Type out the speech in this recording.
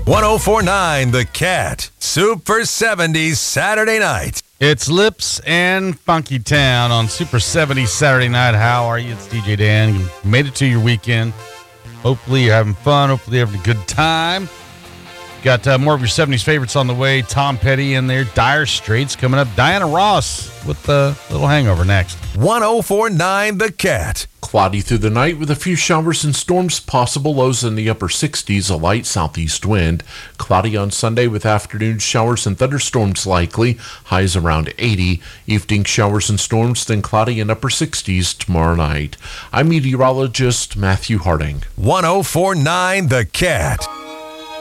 1049 The Cat. Super 70s Saturday night. It's Lips and Funky Town on Super 70s Saturday night. How are you? It's DJ Dan. You made it to your weekend. Hopefully you're having fun. Hopefully you're having a good time. Got more of your 70s favorites on the way. Tom Petty in there. Dire Straits coming up. Diana Ross with the Little Hangover next. 1049 The Cat. Cloudy through the night with a few showers and storms possible. Lows in the upper 60s, a light southeast wind. Cloudy on Sunday with afternoon showers and thunderstorms likely. Highs around 80. Evening showers and storms, then cloudy in upper 60s tomorrow night. I'm meteorologist Matthew Harding. 1049 The Cat.